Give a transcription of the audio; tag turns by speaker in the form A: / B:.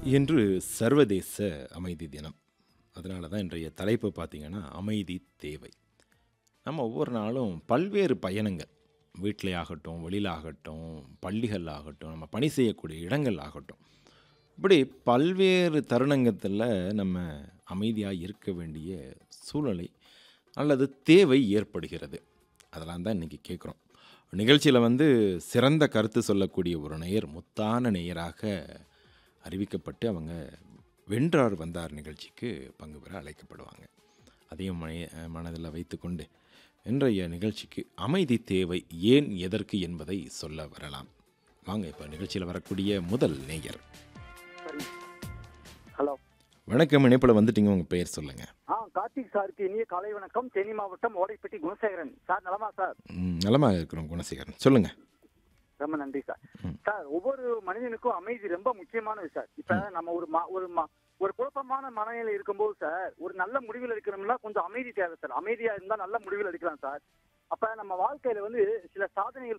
A: இன்று சர்வதேச அமைதி தினம். அதனால தான் இன்றைய தலைப்பு பார்த்தீங்கன்னா, அமைதி தேவை. நம்ம ஒவ்வொரு நாளும் பல்வேறு பயணங்கள், வீட்டிலே ஆகட்டும், வெளியில ஆகட்டும், பள்ளிகள் ஆகட்டும், நம்ம பணி செய்யக்கூடிய இடங்கள் ஆகட்டும், இப்படி பல்வேறு தருணங்கத்துல நம்ம அமைதியா இருக்க வேண்டிய சூழ்நிலை அல்லது தேவை ஏற்படுகிறது. அதெல்லாம் தான் இன்னைக்கு கேட்குறோம். நிகழ்ச்சியில வந்து சிறந்த கருத்து சொல்லக்கூடிய ஒரு நேயர், முத்தான நேயராக அறிவிக்கப்பட்டு அவங்க வென்றார் வந்தார் நிகழ்ச்சிக்கு பங்கு பெற அழைக்கப்படுவாங்க. அதையும் மனதில் வைத்துக்கொண்டு இன்றைய நிகழ்ச்சிக்கு அமைதி தேவை ஏன் எதற்கு என்பதை சொல்ல வரலாம். வாங்க இப்போ நிகழ்ச்சியில் வரக்கூடிய முதல் நேயர்.
B: ஹலோ,
A: வணக்கம், இணைப்பில் வந்துட்டீங்க, உங்கள் பெயர் சொல்லுங்கள்.
B: கார்த்திக் சாருக்கு இனிய காலை வணக்கம். தேனி மாவட்டம் ஓடைப்பட்டி குணசேகரன் சார். நலமா சார்?
A: நலமாக இருக்கிறோம் குணசேகரன், சொல்லுங்கள்.
B: ரொம்ப நன்றி சார். சார், ஒவ்வொரு மனிதனுக்கும் அமைதி ரொம்ப முக்கியமானது சார். இப்ப நம்ம ஒரு குழப்பமான மனநிலை இருக்கும்போது சார், ஒரு நல்ல முடிவில் எடுக்கணும்னா கொஞ்சம் அமைதி தேவை சார். அமைதியா இருந்தா நல்ல முடிவில் எடுக்கலாம் சார். அப்ப நம்ம வாழ்க்கையில வந்து சில சாதனைகள்